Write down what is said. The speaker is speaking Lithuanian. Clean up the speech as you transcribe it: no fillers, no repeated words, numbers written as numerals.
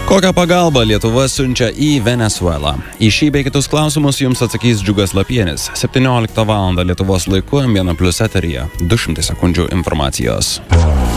Kokią pagalbą Lietuva siunčia į Venezuelą? Į šį bei kitus klausimus jums atsakys Džiugas Lapienis. 17 val. Lietuvos laiku M1+ eteryje 200 sekundžių informacijos.